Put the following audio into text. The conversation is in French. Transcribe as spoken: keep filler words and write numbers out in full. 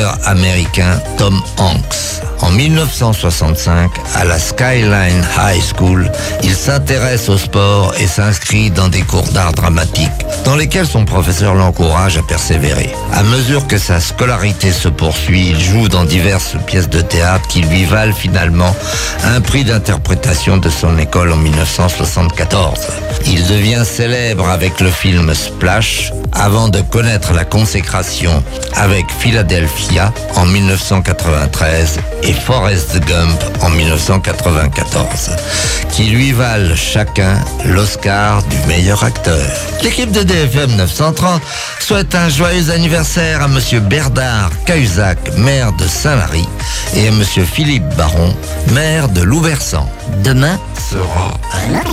l'acteur américain Tom Hanks. En mille neuf cent soixante-cinq, à la Skyline High School, il s'intéresse au sport et s'inscrit dans des cours d'art dramatique, dans lesquels son professeur l'encourage à persévérer. À mesure que sa scolarité se poursuit, il joue dans diverses pièces de théâtre qui lui valent finalement un prix d'interprétation de son école en mille neuf cent soixante-quatorze. Il devient célèbre avec le film Splash, avant de connaître la consécration avec Philadelphia en mille neuf cent quatre-vingt-treize et Forrest Gump en mille neuf cent quatre-vingt-quatorze, qui lui valent chacun l'Oscar du meilleur acteur. L'équipe de D F M neuf cent trente souhaite un joyeux anniversaire à Monsieur Bernard Cahuzac, maire de Saint-Lary, et à Monsieur Philippe Baron, maire de Louversant. Demain sera...